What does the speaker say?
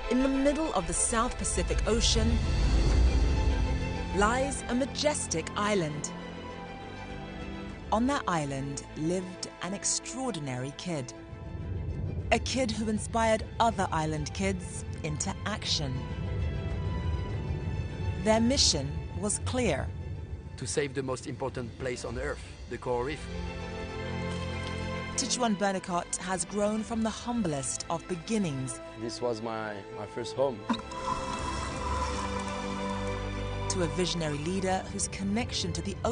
In the middle of the South Pacific Ocean lies a majestic island. On that island lived an extraordinary kid. A kid who inspired other island kids into action. Their mission was clear. To save the most important place on Earth, the coral reef. Tichuan Burnicott has grown from the humblest of beginnings This was my first home. to a visionary leader whose connection to the